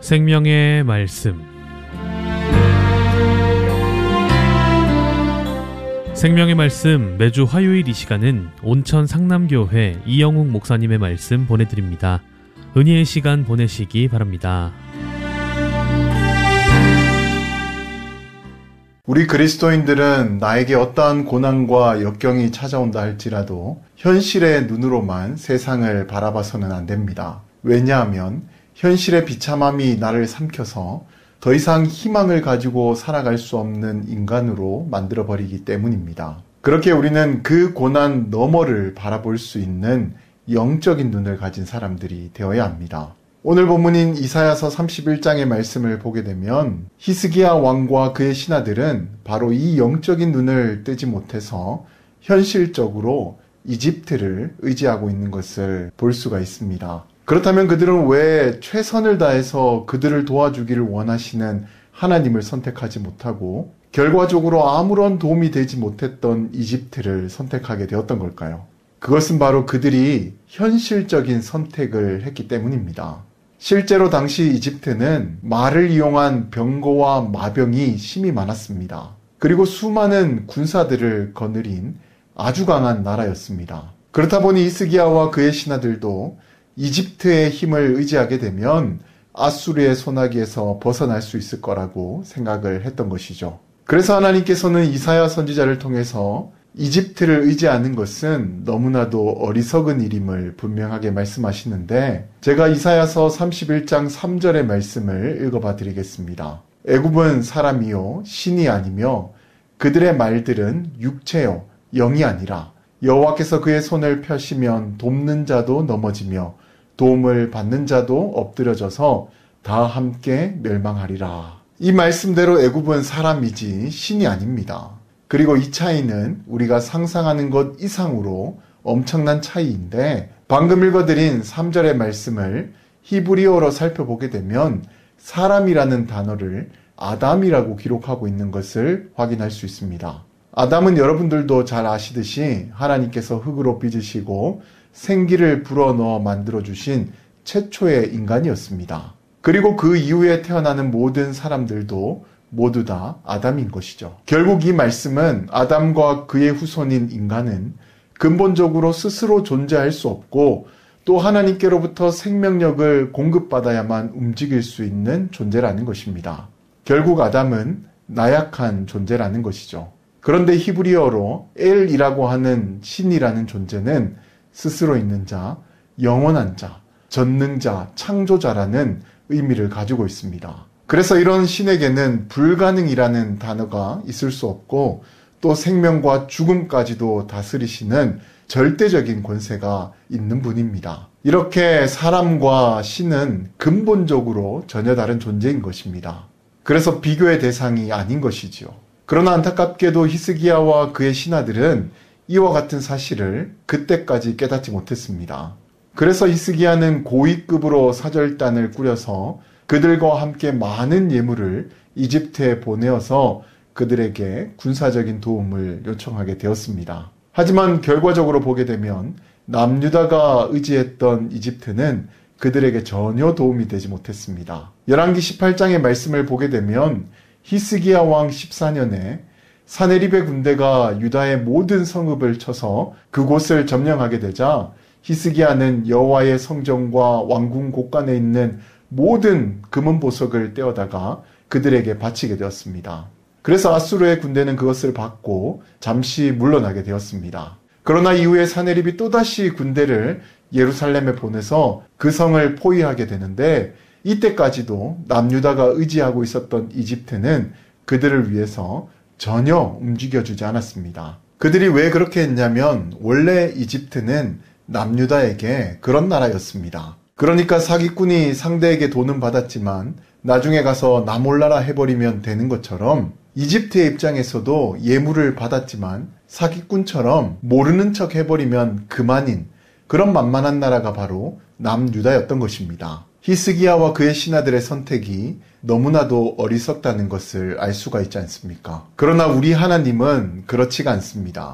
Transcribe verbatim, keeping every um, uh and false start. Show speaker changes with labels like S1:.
S1: 생명의 말씀. 생명의 말씀 매주 화요일 이 시간은 온천 상남교회 이영욱 목사님의 말씀 보내드립니다. 은혜의 시간 보내시기 바랍니다.
S2: 우리 그리스도인들은 나에게 어떠한 고난과 역경이 찾아온다 할지라도 현실의 눈으로만 세상을 바라봐서는 안 됩니다. 왜냐하면 현실의 비참함이 나를 삼켜서 더 이상 희망을 가지고 살아갈 수 없는 인간으로 만들어버리기 때문입니다. 그렇게 우리는 그 고난 너머를 바라볼 수 있는 영적인 눈을 가진 사람들이 되어야 합니다. 오늘 본문인 이사야서 삼십일 장의 말씀을 보게 되면 히스기야 왕과 그의 신하들은 바로 이 영적인 눈을 뜨지 못해서 현실적으로 이집트를 의지하고 있는 것을 볼 수가 있습니다. 그렇다면 그들은 왜 최선을 다해서 그들을 도와주기를 원하시는 하나님을 선택하지 못하고 결과적으로 아무런 도움이 되지 못했던 이집트를 선택하게 되었던 걸까요? 그것은 바로 그들이 현실적인 선택을 했기 때문입니다. 실제로 당시 이집트는 말을 이용한 병거와 마병이 심히 많았습니다. 그리고 수많은 군사들을 거느린 아주 강한 나라였습니다. 그렇다 보니 히스기야와 그의 신하들도 이집트의 힘을 의지하게 되면 아수르의 손아귀에서 벗어날 수 있을 거라고 생각을 했던 것이죠. 그래서 하나님께서는 이사야 선지자를 통해서 이집트를 의지하는 것은 너무나도 어리석은 일임을 분명하게 말씀하시는데, 제가 이사야서 삼십일 장 삼 절의 말씀을 읽어봐 드리겠습니다. 애굽은 사람이요 신이 아니며 그들의 말들은 육체요 영이 아니라 여호와께서 그의 손을 펴시면 돕는 자도 넘어지며 도움을 받는 자도 엎드려져서 다 함께 멸망하리라. 이 말씀대로 애굽은 사람이지 신이 아닙니다. 그리고 이 차이는 우리가 상상하는 것 이상으로 엄청난 차이인데, 방금 읽어드린 삼 절의 말씀을 히브리어로 살펴보게 되면 사람이라는 단어를 아담이라고 기록하고 있는 것을 확인할 수 있습니다. 아담은 여러분들도 잘 아시듯이 하나님께서 흙으로 빚으시고 생기를 불어넣어 만들어주신 최초의 인간이었습니다. 그리고 그 이후에 태어나는 모든 사람들도 모두 다 아담인 것이죠. 결국 이 말씀은 아담과 그의 후손인 인간은 근본적으로 스스로 존재할 수 없고 또 하나님께로부터 생명력을 공급받아야만 움직일 수 있는 존재라는 것입니다. 결국 아담은 나약한 존재라는 것이죠. 그런데 히브리어로 엘이라고 하는 신이라는 존재는 스스로 있는 자, 영원한 자, 전능자, 창조자라는 의미를 가지고 있습니다. 그래서 이런 신에게는 불가능이라는 단어가 있을 수 없고 또 생명과 죽음까지도 다스리시는 절대적인 권세가 있는 분입니다. 이렇게 사람과 신은 근본적으로 전혀 다른 존재인 것입니다. 그래서 비교의 대상이 아닌 것이지요. 그러나 안타깝게도 히스기야와 그의 신하들은 이와 같은 사실을 그때까지 깨닫지 못했습니다. 그래서 히스기야는 고위급으로 사절단을 꾸려서 그들과 함께 많은 예물을 이집트에 보내어서 그들에게 군사적인 도움을 요청하게 되었습니다. 하지만 결과적으로 보게 되면 남유다가 의지했던 이집트는 그들에게 전혀 도움이 되지 못했습니다. 열왕기 십팔 장의 말씀을 보게 되면 히스기야 왕 십사 년에 사네립의 군대가 유다의 모든 성읍을 쳐서 그곳을 점령하게 되자 히스기야는 여호와의 성전과 왕궁 곳간에 있는 모든 금은 보석을 떼어다가 그들에게 바치게 되었습니다. 그래서 아수르의 군대는 그것을 받고 잠시 물러나게 되었습니다. 그러나 이후에 사네립이 또다시 군대를 예루살렘에 보내서 그 성을 포위하게 되는데, 이때까지도 남유다가 의지하고 있었던 이집트는 그들을 위해서 전혀 움직여주지 않았습니다. 그들이 왜 그렇게 했냐면 원래 이집트는 남유다에게 그런 나라였습니다. 그러니까 사기꾼이 상대에게 돈은 받았지만 나중에 가서 나 몰라라 해버리면 되는 것처럼 이집트의 입장에서도 예물을 받았지만 사기꾼처럼 모르는 척 해버리면 그만인 그런 만만한 나라가 바로 남유다였던 것입니다. 히스기야와 그의 신하들의 선택이 너무나도 어리석다는 것을 알 수가 있지 않습니까? 그러나 우리 하나님은 그렇지가 않습니다.